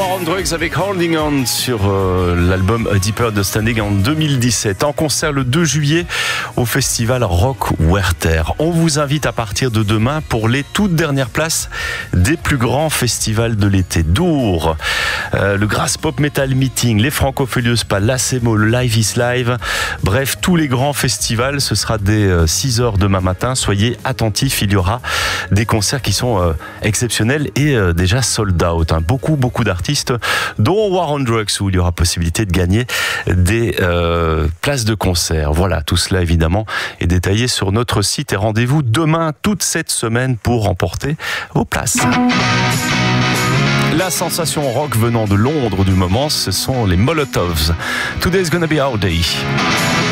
War on Drugs avec Holding On sur l'album A Deeper Understanding en 2017. En concert le 2 juillet au festival Rock Werther. On vous invite à partir de demain pour les toutes dernières places des plus grands festivals de l'été. Dour, le Grass Pop Metal Meeting, les Francophilius Pas, l'Acemo, le Live is Live. Bref, tous les grands festivals, ce sera dès 6h demain matin. Soyez attentifs, il y aura des concerts qui sont exceptionnels et déjà sold out. Beaucoup d'artistes, dont War on Drugs, où il y aura possibilité de gagner des places de concert. Voilà, tout cela évidemment est détaillé sur notre site et rendez-vous demain toute cette semaine pour remporter vos places. La sensation rock venant de Londres du moment, ce sont les Molotovs. Today's gonna be our day.